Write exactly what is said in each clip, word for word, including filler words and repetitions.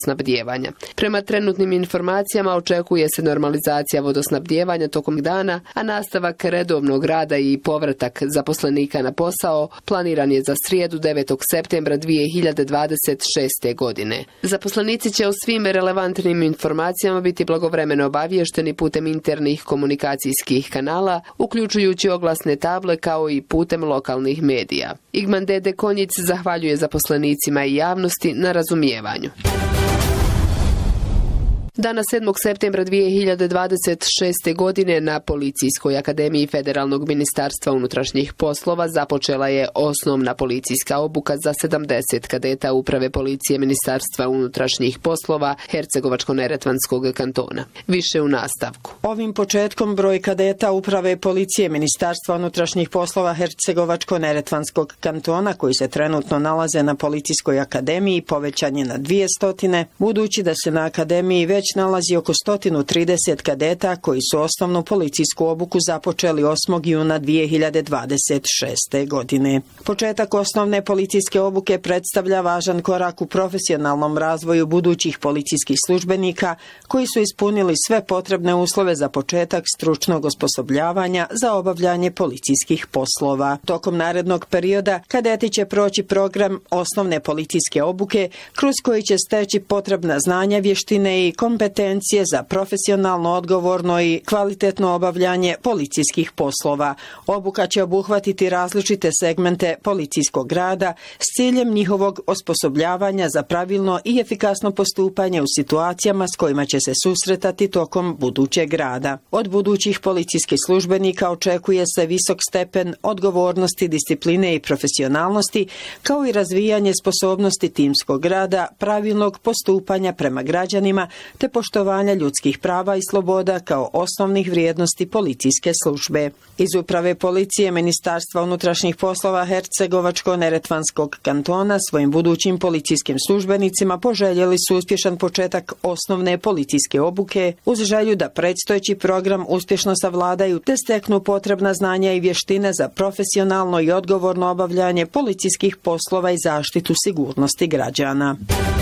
snabdijevanja. Prema trenutnim informacijama očekuje se normalizacija vodosnabdijevanja tokom dana, a nastavak redovnog rada i povratak zaposlenika na posao planiran je za srijedu devetog septembra dvije hiljade dvadeset šeste. godine. Zaposlenici će o svim relevantnim informacijama biti blagovremeno obavješteni putem internih komunikacijskih kanala, uključujući oglasne table kao i putem lokalnih medija. Igman Dede Konjic zahvaljuje zaposlenicima i javnosti na razumijevanju. Dana sedmog septembra dvije hiljade dvadeset šeste. godine na Policijskoj akademiji Federalnog ministarstva unutrašnjih poslova započela je osnovna policijska obuka za sedamdeset kadeta Uprave policije Ministarstva unutrašnjih poslova Hercegovačko-neretvanskog kantona. Više u nastavku. Ovim početkom broj kadeta Uprave policije Ministarstva unutrašnjih poslova Hercegovačko-neretvanskog kantona koji se trenutno nalaze na Policijskoj akademiji povećan je na dvije stotine, budući da se na akademiji već nalazi oko sto trideset kadeta koji su osnovnu policijsku obuku započeli osmog juna dvije hiljade dvadeset šeste. godine. Početak osnovne policijske obuke predstavlja važan korak u profesionalnom razvoju budućih policijskih službenika koji su ispunili sve potrebne uslove za početak stručnog osposobljavanja za obavljanje policijskih poslova. Tokom narednog perioda kadeti će proći program osnovne policijske obuke kroz koji će steći potrebna znanja, vještine i kompetencije za profesionalno, odgovorno i kvalitetno obavljanje policijskih poslova. Obuka će obuhvatiti različite segmente policijskog rada s ciljem njihovog osposobljavanja za pravilno i efikasno postupanje u situacijama s kojima će se susretati tokom budućeg rada. Od budućih policijskih službenika očekuje se visok stepen odgovornosti, discipline i profesionalnosti, kao i razvijanje sposobnosti timskog rada, pravilnog postupanja prema građanima te poštovanja ljudskih prava i sloboda kao osnovnih vrijednosti policijske službe. Iz Uprave policije Ministarstva unutrašnjih poslova Hercegovačko-neretvanskog kantona svojim budućim policijskim službenicima poželjeli su uspješan početak osnovne policijske obuke uz želju da predstojeći program uspješno savladaju te steknu potrebna znanja i vještine za profesionalno i odgovorno obavljanje policijskih poslova i zaštitu sigurnosti građana.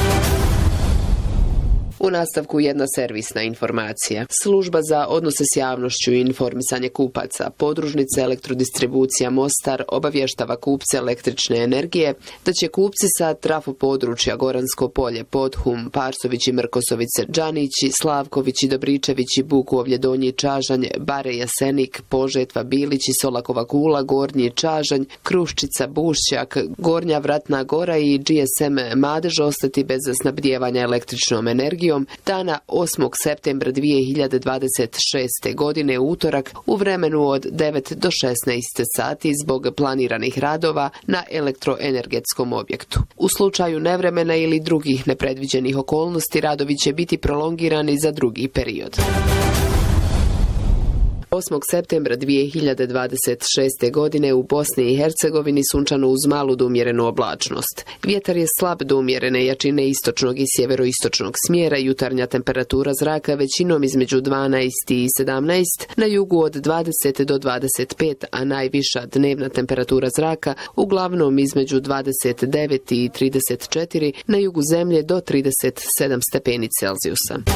U nastavku jedna servisna informacija. Služba za odnose s javnošću i informisanje kupaca, podružnica Elektrodistribucija Mostar obavještava kupce električne energije da će kupci sa trafo područja Goransko polje, Podhum, Parsovići, Mrkosovice, Džanići, Slavkovići, Dobričevići, Bukovlje, Donji Čažanj, Bare, Jasenik, Požetva, Bilići, Solakova Kula, Gornji Čažanj, Kruščica, Bušćak, Gornja Vratna Gora i G S M Madež ostati bez snabdijevanja električnom energijom dana osmog septembra dvije hiljade dvadeset šeste. godine utorak u vremenu od devet do šesnaest sati zbog planiranih radova na elektroenergetskom objektu. U slučaju nevremena ili drugih nepredviđenih okolnosti radovi će biti prolongirani za drugi period. osmog septembra dvije hiljade dvadeset šeste. godine u Bosni i Hercegovini sunčano uz malu do umjerenu oblačnost. Vjetar je slab do umjerene jačine istočnog i sjeveroistočnog smjera, jutarnja temperatura zraka većinom između dvanaest i sedamnaest, na jugu od dvadeset do dvadeset pet, a najviša dnevna temperatura zraka uglavnom između dvadeset devet i trideset četiri, na jugu zemlje do trideset sedam stepeni Celzijusa.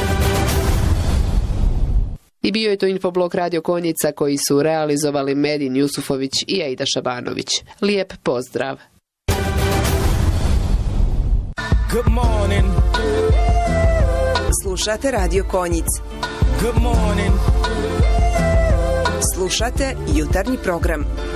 I bio je to infoblog Radio Konjica koji su realizovali Medin Jusufović i Aida Šabanović. Lijep pozdrav! Good morning. Slušate Radio Konjic. Good morning. Slušate jutarnji program.